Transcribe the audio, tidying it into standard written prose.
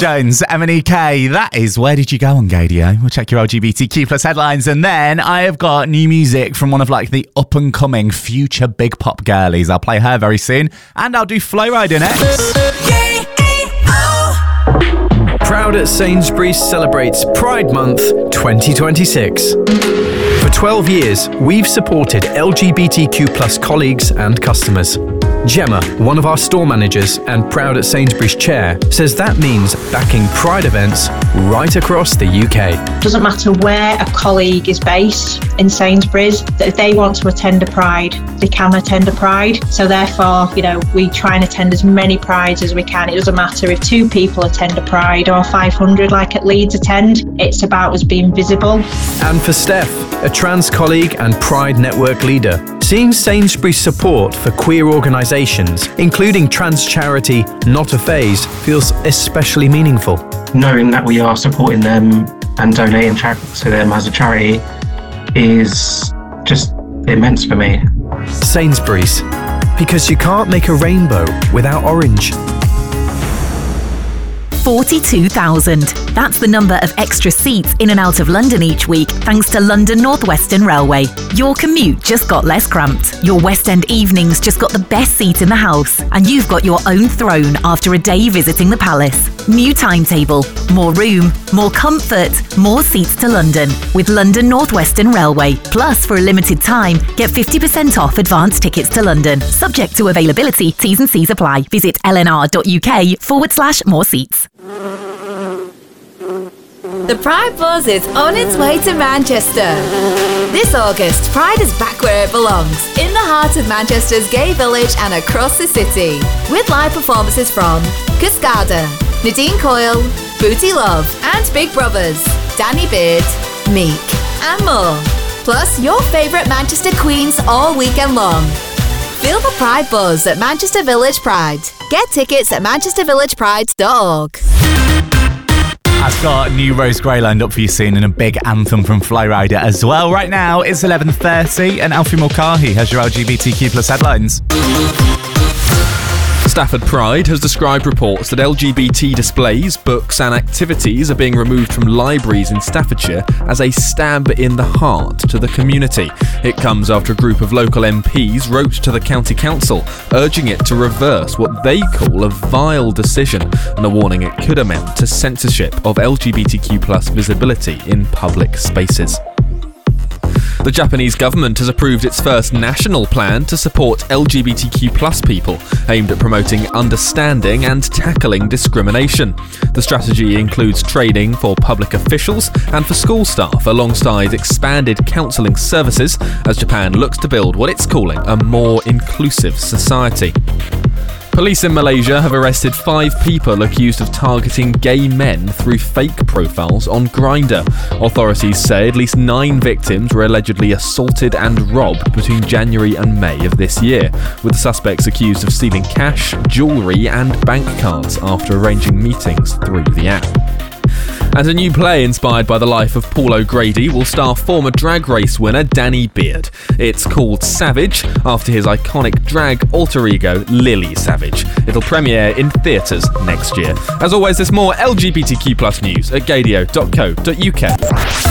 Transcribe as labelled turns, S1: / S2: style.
S1: Jones, M&EK. That is Where Did You Go on Gadio. We'll check your LGBTQ plus headlines, and then I have got new music from one of the up and coming future big pop girlies. I'll play her very soon, and I'll do Flowride next.
S2: Proud at Sainsbury's celebrates Pride Month 2026. For 12 years, we've supported LGBTQ plus colleagues and customers. Gemma, one of our store managers and Proud at Sainsbury's chair, says that means backing Pride events right across the UK.
S3: It doesn't matter where a colleague is based in Sainsbury's, that if they want to attend a Pride, they can attend a Pride. So therefore, we try and attend as many Prides as we can. It doesn't matter if 2 people attend a Pride or 500 like at Leeds attend. It's about us being visible.
S2: And for Steph, a trans colleague and Pride Network leader, seeing Sainsbury's support for queer organisations, including trans charity Not a Phase, feels especially meaningful.
S4: Knowing that we are supporting them and donating to them as a charity is just immense for me.
S2: Sainsbury's, because you can't make a rainbow without orange.
S5: 42,000. That's the number of extra seats in and out of London each week, thanks to London North Western Railway. Your commute just got less cramped. Your West End evenings just got the best seat in the house. And you've got your own throne after a day visiting the palace. New timetable, more room, more comfort, more seats to London with London North Western Railway. Plus, for a limited time, get 50% off advance tickets to London. Subject to availability, T's and C's apply. Visit lnr.uk/more seats.
S6: The Pride Buzz is on its way to Manchester. This August, Pride is back where it belongs, in the heart of Manchester's gay village and across the city. With live performances from Cascada, Nadine Coyle, Booty Love, and Big Brothers, Danny Beard, Meek, and more. Plus, your favourite Manchester queens all weekend long. Feel the Pride Buzz at Manchester Village Pride. Get tickets at manchestervillagepride.org.
S1: I've got new Rose Gray lined up for you soon, and a big anthem from Flowrider as well. Right now, it's 11:30, and Alfie Mulcahy has your LGBTQ plus headlines.
S7: Stafford Pride has described reports that LGBT displays, books and activities are being removed from libraries in Staffordshire as a stab in the heart to the community. It comes after a group of local MPs wrote to the County Council, urging it to reverse what they call a vile decision, and a warning it could amount to censorship of LGBTQ plus visibility in public spaces. The Japanese government has approved its first national plan to support LGBTQ plus people, aimed at promoting understanding and tackling discrimination. The strategy includes training for public officials and for school staff, alongside expanded counselling services, as Japan looks to build what it's calling a more inclusive society. Police in Malaysia have arrested 5 people accused of targeting gay men through fake profiles on Grindr. Authorities say at least 9 victims were allegedly assaulted and robbed between January and May of this year, with the suspects accused of stealing cash, jewellery and bank cards after arranging meetings through the app. And a new play inspired by the life of Paul O'Grady will star former Drag Race winner Danny Beard. It's called Savage, after his iconic drag alter ego Lily Savage. It'll premiere in theatres next year. As always, there's more LGBTQ plus news at gadio.co.uk.